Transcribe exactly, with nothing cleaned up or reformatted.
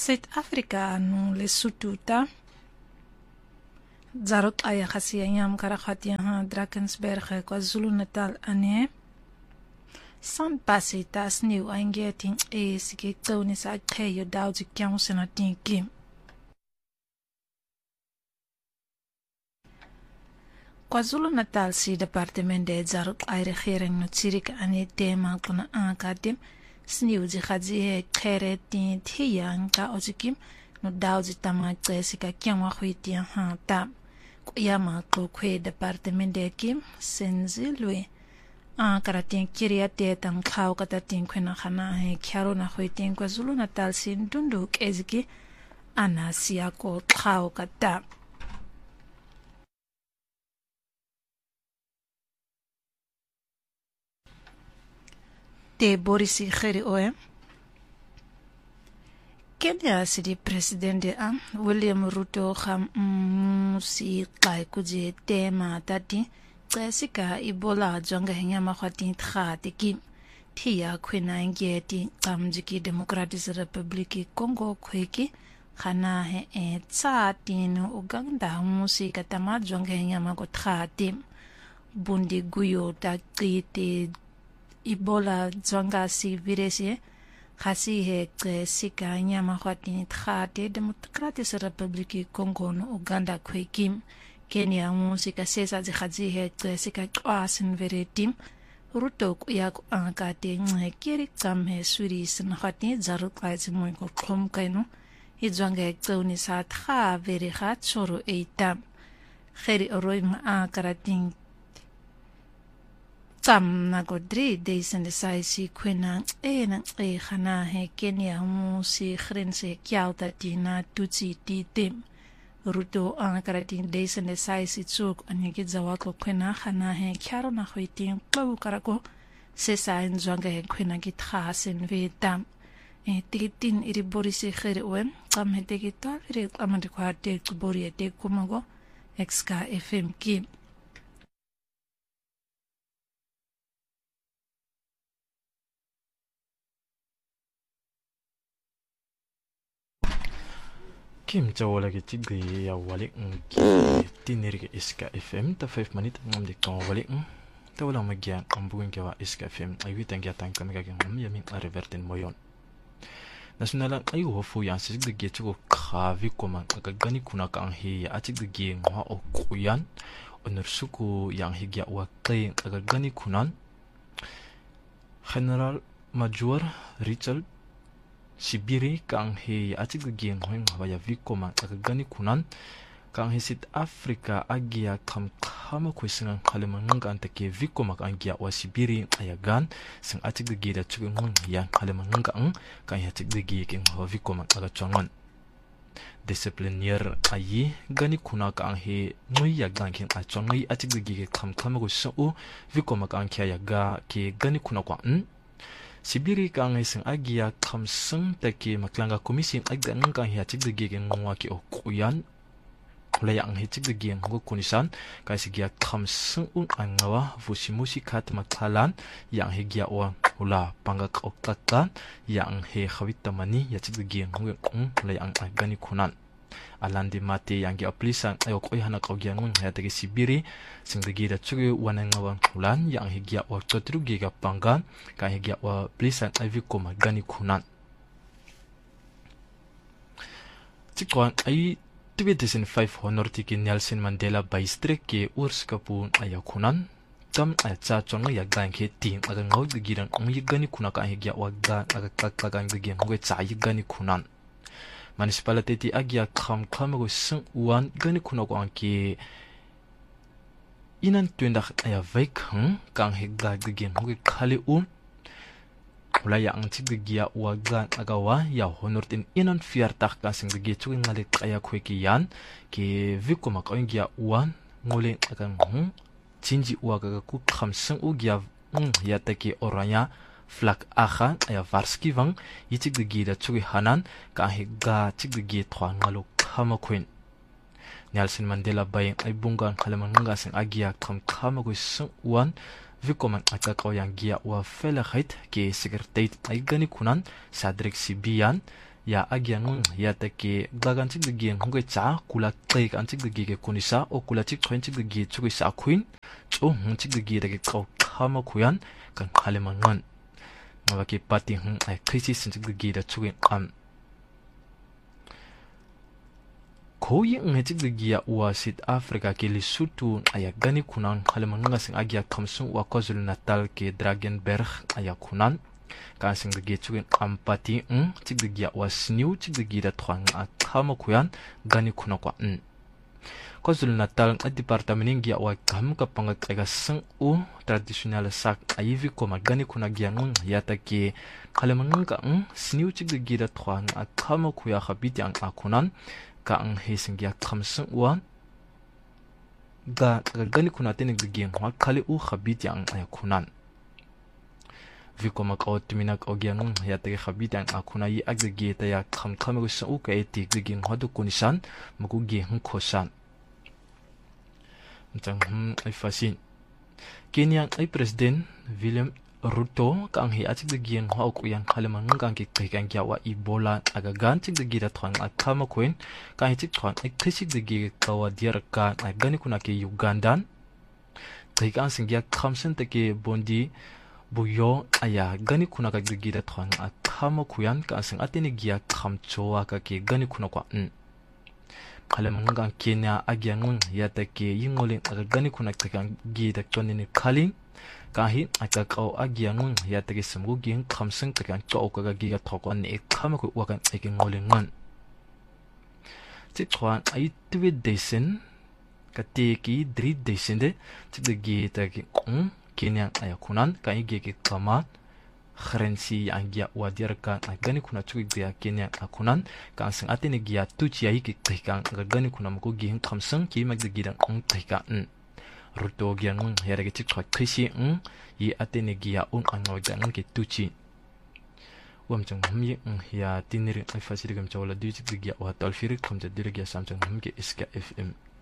South Africa no Lesotho ta zarot aya khasiya nyam karakhati ha Drakensberg KwaZulu Natal ane san pasi tas new angeting e sike tsoni sa kheyo dawji kyang sena tinki KwaZulu Natal si departement de zarot ay regering no tsirik ane tema kuna akadim sniw ji khaji he khere tin thiyang ka ojikim no dawji tama tsesika kyangwa khwiti ha ta kuyama ko khwe departement de kim senzi lui a karatin kiria te tang khaw kata tin khena khana he khyaro na khwitin KwaZulu Natal sin dundu keziki anasia ko khaw kata te borisi kheri oe Kenya City President am William Ruto kham musi kai kuje tema tati tsesika ibola jonga henya makhwati thati ki thia khwena ngeti amjiki Democratic Republic Congo khweki khana he e tsati no Uganda musi katama jonga henya makho thati bundi guyo ta qiti ibola jonga si viresi khasi he tsesika nyama khwati thati Democratic Republic Congo no Uganda khwekim Kenya musika sesa zikhazi he tsesika kwasin veretim Ruto kuyak angkate ngekiri tsamhe suri sin khati zarut qazi moy ko khom kaino hijwanga tsoni sa tha veri kha choro eita kheri oroy ma karating Tam na godri deisen de saisi kwena e na e khana he Kenya musi khrense kyauta tina tutsi ti tim Ruto an karatin deisen de saisi tsuk anike zawako kwena khana he kyaro na khwitin klabu karako se sain zwanga he kwena ki thasen vetam e tigitin iri borisi khere wen tam he tigita iri amande kwa te bori te kumago X K F M ki Kim jawala ke tigri ya wali ngi tinir ke iska F M ta five minute ngam de kan wali ta wala magya ambugun ke wa iska F M ay witan ya tan kan ga ngam ya min reverten moyon national ay wo fu yan sig de ge chugo khavi koma ka gani kuna kan he ya atig de ge ngwa o kuyan onur suku yang higya wa kay ka gani kunan General Major Richard Sibiri kang he atig geng hoing hawaya vikoma agani kunan kang he South Africa agia kam kama kwesingan kalemanga antake vikoma kangia wa Sibiri ayagan sing atig geda chugung yang kalemanga ang kang he atig geng hawa vikoma agachongan disciplinier ayi gani kuna kang he ngui yagang king achongai atig gege kam kama ko so vikoma kang kya yaga ke gani kuna kwa Sibiri kang isang agia kamsang take maklanga komisi agda ngang hiatig de gegen ngwa ki o kuyan laya ang hitig de gegen ngo kunisan kai sigia kamsang un angawa vusimusi kat makhalan yang higia o ula pangak oktakan yang he khawitamani yatig de gegen ngo ung laya ang agani kunan alandi mate yang gi aplisan ayo ko hana ko gi ngun ha tagi Sibiri sing de gi da chuge wanang ngawan kulan yang higia wa totru gi ga pangan ka higia wa plisan avi ko magani kunan tikwan ai tibetisen five honor tiki Nelson Mandela by streak ke urs kapun ayo kunan tam ay cha chong ya gan ke ting aga ngaw de gi dan ngi gani kuna ka higia wa ga aga ka ka gi ngi cha yi gani kunan municipality ti agia kham kham go sung wan gani kuna ko anki inan twenda ya vek hm kang he ga gen go khali un ula ya ang tig gia wa ga agawa ya honor tin inan fiar tak ka sing ge chu ngale kaya khweki yan ke vikoma ko ngia wan ngole akan hm chinji wa ga ku kham sung u gia ya take oranya flak akhan aya varski wang yitig de gida chugi hanan ka he ga chig de gi thwa ngalo khama khwin Nelson Mandela bay ay bungan khalaman nga sing agia kham khama go sung wan vikoman acha ko yang gia wa fela khait ke secretary ay gani kunan Sadrik Sibian ya agiang ya take gagan chik de giang hungwe cha kula klek an chik de gi kunisa o kula chik chwen chik de gi chukui sa queen chu hung chik de gi de ko khama khuyan kan khale mangan ngawa ki pati hung ai khisi sin chik de gi da chukui am koyi nge chik de gi ya wa South Africa ke Lesotho aya gani kunan khale manga sing agia khamsung wa KwaZulu Natal ke Drakensberg aya kunan kan sing de gi chukui am pati ng chik de gi ya wa sniu chik de gi da thwang a khama khuyan gani kuna kwa n KwaZulu Natal a departament ngi wa kam ka panga ka sang u traditional sak ayivi ko magani kuna giang yata ke khale manga ng sniu chik de gi da thwang a khama khuya khabiti ang akunan ka ang hising ya khamsung wa ga gani kuna tenik de giang wa khale u khabiti ang akunan Viko makao timinak o giang yata ke khabiti ang akuna yi agde gi ta ya kham kham go sa u ka etik de giang hodu kunisan magu gi hung khosan Tang hmm ay fasin. Kenya ay President William Ruto ka ang hiatik de giang ho ko yang kalaman ngang ki kay kang yawa Ebola agagan tik de gira thwang at kama kuin ka hitik thwang ay kisik de gi kawa diar ka ay gani kuna ke Ugandan kay kang singya khamsen te ke bondi buyo aya gani kuna ka de gira thwang at kama kuyan ka sing atini giya khamchowa ka ke gani kuna kwa n kalaman ngang Kenya agyangun yata ke yingolin agani kuna ka kang gi da chonini khaling kahin aka kau agyangun yata ke samgu gi khamseng ka kang cho ka gi ga thokon ne khama ku wakan eke ngolin ngan chitwan ai twi desen ka te ki dri desen de chide gi ta ki um Kenya ayakunan ka gi ke kama Kharensi anggia wadir ka agani kuna chukik dia Kenya akunan ka sang atene gia tuchi ai ki kang agani kuna mko gi khamsang ki mag gi dang ong taika n Ruto giang ng yara ke chik chwat khisi ng yi atene gia un angaw dang ki tuchi wam chang hum yi ng ya tinir ai fasiri gam chawla du chik gia wa tal firik kham ja dir gia sam chang hum ke iska F M